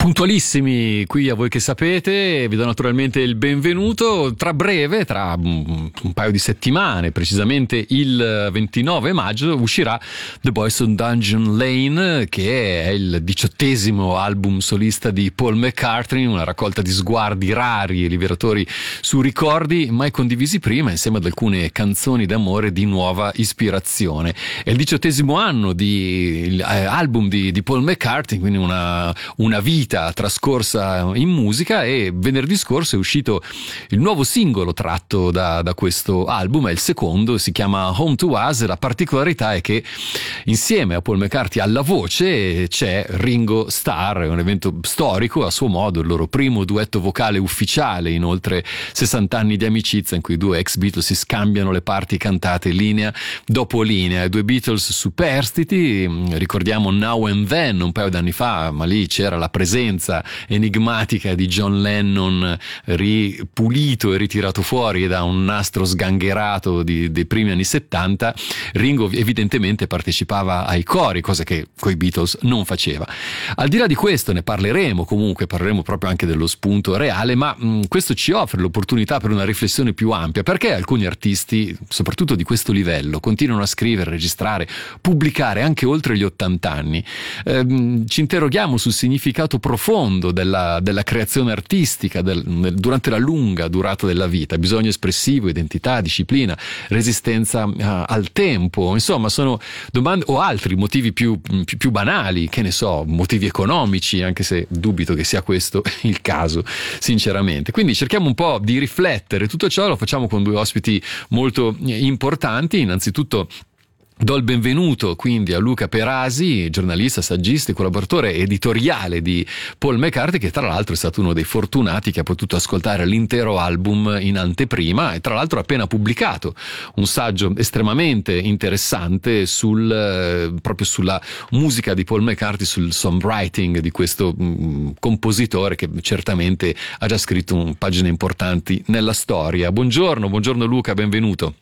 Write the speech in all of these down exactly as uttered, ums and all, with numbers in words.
Puntualissimi qui a Voi che sapete, vi do naturalmente il benvenuto. Tra breve, tra un, un paio di settimane, precisamente il ventinove maggio, uscirà The Boys on Dungeon Lane, che è il diciottesimo album solista di Paul McCartney, una raccolta di sguardi rari e liberatori su ricordi mai condivisi prima, insieme ad alcune canzoni d'amore di nuova ispirazione. È il diciottesimo anno di eh, album di, di Paul McCartney, quindi una, una vita trascorsa in musica, e venerdì scorso è uscito il nuovo singolo tratto da, da questo album. È il secondo, si chiama Home to Us, e la particolarità è che insieme a Paul McCartney alla voce c'è Ringo Starr. È un evento storico a suo modo, il loro primo duetto vocale ufficiale in oltre sessanta anni di amicizia, in cui i due ex Beatles si scambiano le parti cantate linea dopo linea. I due Beatles superstiti, ricordiamo Now and Then un paio d'anni fa, ma lì c'era la presenza enigmatica di John Lennon ripulito e ritirato fuori da un nastro sgangherato di, dei primi anni settanta. Ringo evidentemente partecipava ai cori, cosa che coi Beatles non faceva. Al di là di questo ne parleremo, comunque parleremo proprio anche dello spunto reale, ma mh, questo ci offre l'opportunità per una riflessione più ampia. Perché alcuni artisti, soprattutto di questo livello, continuano a scrivere, registrare, pubblicare anche oltre gli ottanta anni? Ehm, ci interroghiamo sul significato profondo della, della creazione artistica del, nel, durante la lunga durata della vita. Bisogno espressivo, identità, disciplina, resistenza uh, al tempo, insomma sono domande, o altri motivi più, più, più banali, che ne so, motivi economici, anche se dubito che sia questo il caso sinceramente. Quindi cerchiamo un po' di riflettere tutto ciò, lo facciamo con due ospiti molto importanti. Innanzitutto do il benvenuto quindi a Luca Perasi, giornalista, saggista e collaboratore editoriale di Paul McCartney, che tra l'altro è stato uno dei fortunati che ha potuto ascoltare l'intero album in anteprima, e tra l'altro ha appena pubblicato un saggio estremamente interessante sul eh, proprio sulla musica di Paul McCartney, sul songwriting di questo mh, compositore che certamente ha già scritto un, pagine importanti nella storia. Buongiorno, buongiorno Luca, benvenuto.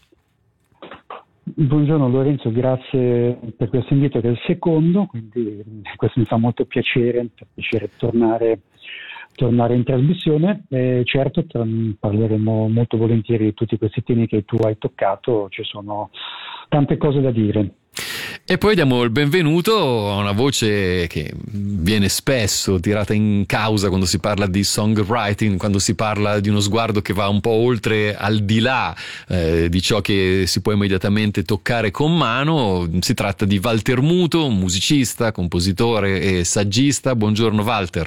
Buongiorno Lorenzo, grazie per questo invito, che è il secondo, quindi questo mi fa molto piacere, fa piacere tornare, tornare in trasmissione. E certo parleremo molto volentieri di tutti questi temi che tu hai toccato, ci sono tante cose da dire. E poi diamo il benvenuto a una voce che viene spesso tirata in causa quando si parla di songwriting, quando si parla di uno sguardo che va un po' oltre, al di là eh, di ciò che si può immediatamente toccare con mano. Si tratta di Walter Muto, un musicista, compositore e saggista. Buongiorno Walter.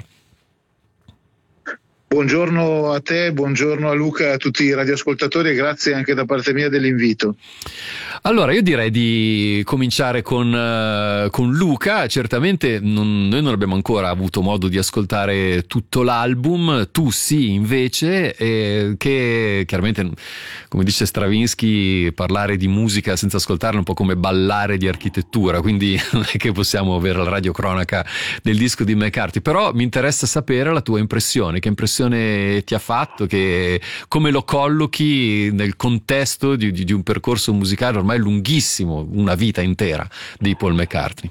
Buongiorno a te, buongiorno a Luca e a tutti i radioascoltatori, e grazie anche da parte mia dell'invito. Allora io direi di cominciare con, uh, con Luca. Certamente non, noi non abbiamo ancora avuto modo di ascoltare tutto l'album, tu sì invece, eh, che chiaramente, come dice Stravinsky, parlare di musica senza ascoltarla è un po' come ballare di architettura, quindi non è che possiamo avere la radiocronaca del disco di McCartney. Però mi interessa sapere la tua impressione, che impressione ti ha fatto, che come lo collochi nel contesto di, di, di un percorso musicale ormai lunghissimo, una vita intera di Paul McCartney.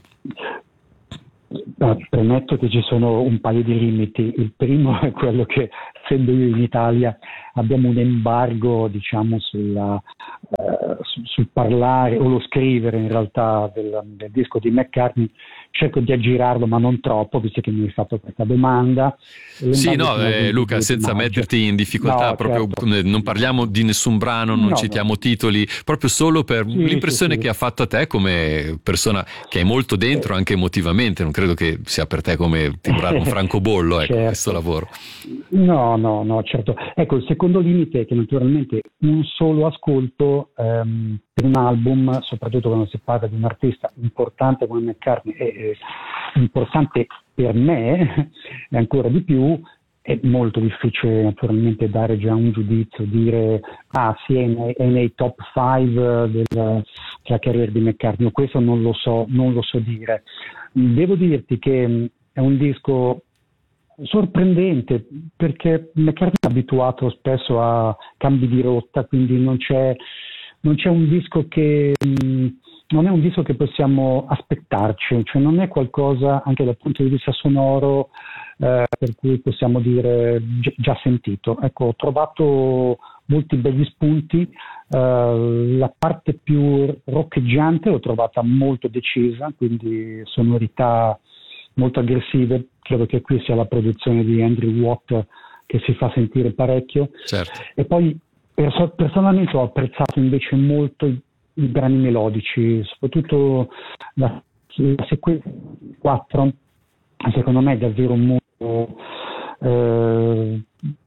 Premetto che ci sono un paio di limiti. Il primo è quello che, essendo io in Italia, abbiamo un embargo, diciamo, sulla, eh, sul, sul parlare o lo scrivere in realtà del, del disco di McCartney. Cerco di aggirarlo, ma non troppo, visto che mi hai fatto questa domanda. Sì, no, eh, Luca, senza metterti in difficoltà, no, proprio certo. Non parliamo di nessun brano, non no, citiamo no. titoli, proprio solo per sì, l'impressione sì, sì. che ha fatto a te come persona che è molto dentro anche emotivamente. Non credo che sia per te come timbrare un francobollo, ecco, certo. questo lavoro. No, no, no, certo. Ecco, il secondo limite è che naturalmente un solo ascolto ehm, per un album, soprattutto quando si parla di un artista importante come McCartney, è, è importante per me, e ancora di più, è molto difficile naturalmente dare già un giudizio, dire ah sì è nei, è nei top cinque della, della carriera di McCartney. Questo non lo so, non lo so dire. Devo dirti che è un disco sorprendente, perché McCartney è abituato spesso a cambi di rotta, quindi non c'è, non c'è un disco che mh, non è un disco che possiamo aspettarci, cioè non è qualcosa anche dal punto di vista sonoro eh, per cui possiamo dire gi- già sentito. Ecco, ho trovato molti begli spunti, eh, la parte più roccheggiante l'ho trovata molto decisa, quindi sonorità molto aggressive. Credo che qui sia la produzione di Andrew Watt che si fa sentire parecchio. Certo. E poi perso- personalmente ho apprezzato invece molto i, i brani melodici, soprattutto la, la sequenza quattro, secondo me è davvero molto eh,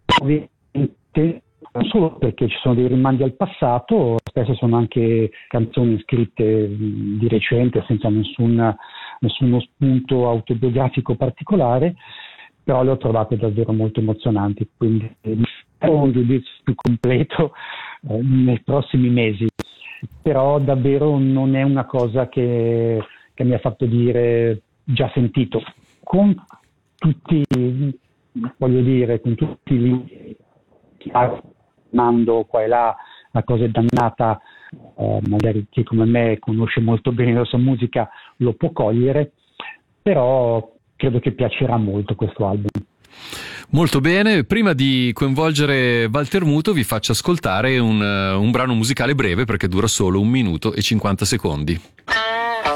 non solo perché ci sono dei rimandi al passato, spesso sono anche canzoni scritte di recente senza nessun, nessuno spunto autobiografico particolare, però le ho trovate davvero molto emozionanti, quindi ho un giudizio più completo eh, nei prossimi mesi, però davvero non è una cosa che, che mi ha fatto dire già sentito, con tutti, voglio dire, con tutti gli mando qua e là, la cosa è dannata, eh, magari chi come me conosce molto bene la sua musica lo può cogliere, però credo che piacerà molto questo album. Molto bene, prima di coinvolgere Walter Muto vi faccio ascoltare un, un brano musicale breve perché dura solo un minuto e cinquanta secondi.